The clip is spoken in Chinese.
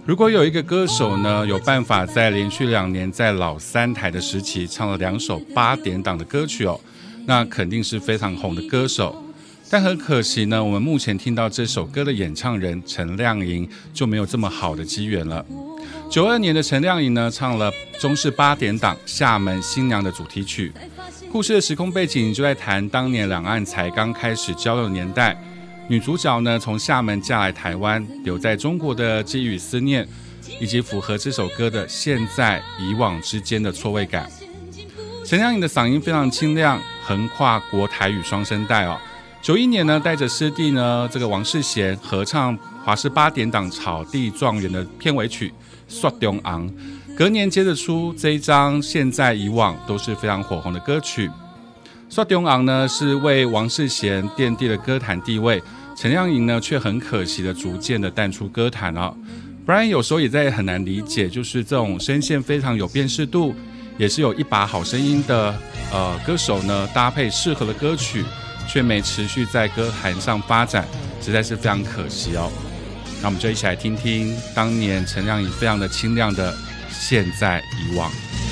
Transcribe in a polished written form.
如果有一个歌手呢，有办法在连续2年在老三台的时期唱了2首8点档的歌曲哦，那肯定是非常红的歌手。但很可惜呢，我们目前听到这首歌的演唱人陈亮颖就没有这么好的机缘了。92年的陈亮颖呢，唱了中视8点档《厦门新娘》的主题曲。故事的时空背景就在谈当年两岸才刚开始交流的年代，女主角呢从厦门嫁来台湾，留在中国的记忆与思念，以及符合这首歌的现在以往之间的错位感。陈亮颖的嗓音非常清亮，横跨国台语双声带哦。91年呢，带着师弟呢这个王世贤合唱华视8点档《草地状元》的片尾曲《雪中红》，隔年接着出这一张现在以往都是非常火红的歌曲。《雪中红》呢是为王世贤奠定了歌坛地位，陈亮颖呢却很可惜的逐渐的淡出歌坛哦。不然有时候也在很难理解，就是这种声线非常有辨识度，也是有一把好声音的歌手呢，搭配适合的歌曲，却没持续在歌坛上发展，实在是非常可惜哦。那我们就一起来听听当年陈亮颖非常的清亮的现在以往。